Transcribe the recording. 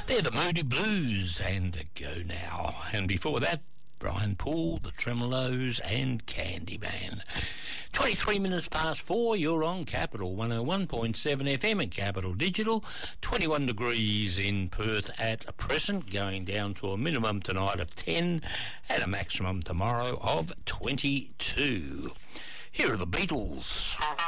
They're the Moody Blues and Go Now. And before that, Brian Poole, the Tremolos and Candyman. 23 minutes past 4, you're on Capital 101.7 FM and Capital Digital. 21 degrees in Perth at present, going down to a minimum tonight of 10 and a maximum tomorrow of 22. Here are the Beatles.